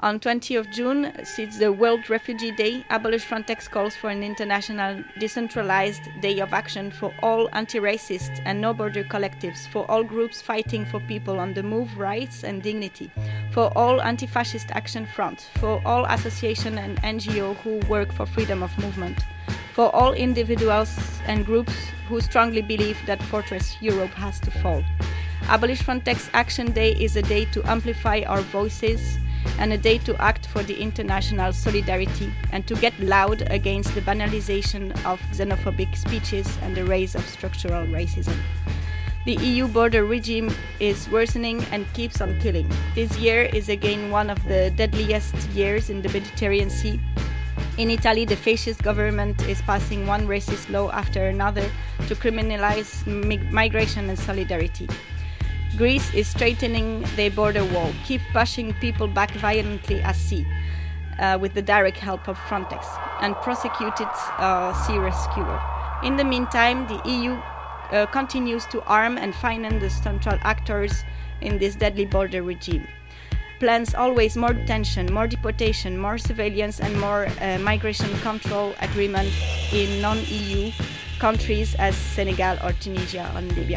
On 20th of June, since the World Refugee Day, Abolish Frontex calls for an international decentralized day of action for all anti-racist and no-border collectives, for all groups fighting for people on the move, rights and dignity, for all anti-fascist action front, for all associations and NGOs who work for freedom of movement, for all individuals and groups who strongly believe that Fortress Europe has to fall. Abolish Frontex Action Day is a day to amplify our voices and a day to act for the international solidarity and to get loud against the banalization of xenophobic speeches and the rise of structural racism. The EU border regime is worsening and keeps on killing. This year is again one of the deadliest years in the Mediterranean Sea. In Italy, the fascist government is passing one racist law after another to criminalize migration and solidarity. Greece is straightening their border wall, keep pushing people back violently at sea with the direct help of Frontex, and prosecuted sea rescuer. In the meantime, the EU continues to arm and finance the central actors in this deadly border regime. Plans always more detention, more deportation, more surveillance and more migration control agreement in non-EU countries as Senegal or Tunisia or Libya.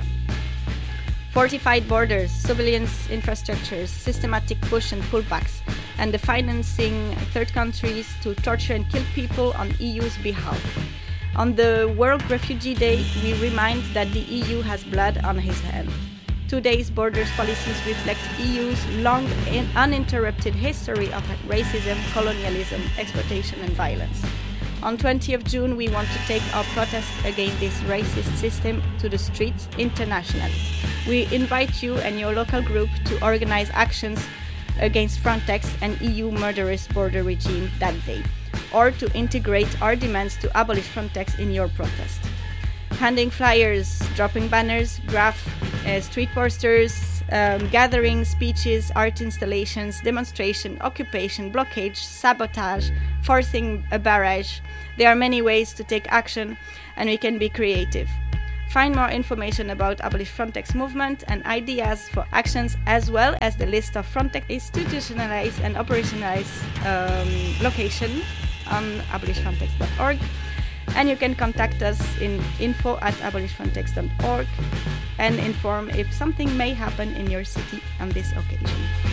Fortified borders, surveillance infrastructures, systematic push and pullbacks, and the financing third countries to torture and kill people on EU's behalf. On the World Refugee Day, we remind that the EU has blood on his hands. Today's borders policies reflect EU's long and uninterrupted history of racism, colonialism, exploitation and violence. On 20th June, we want to take our protest against this racist system to the streets internationally. We invite you and your local group to organize actions against Frontex and EU murderous border regime that day, or to integrate our demands to abolish Frontex in your protest. Handing flyers, dropping banners, street posters, gatherings, speeches, art installations, demonstration, occupation, blockage, sabotage, forcing a barrage. There are many ways to take action, and we can be creative. Find more information about Abolish Frontex movement and ideas for actions, as well as the list of Frontex institutionalized and operationalized location on abolishfrontex.org. And you can contact us in info@abolishfrontex.org and inform if something may happen in your city on this occasion.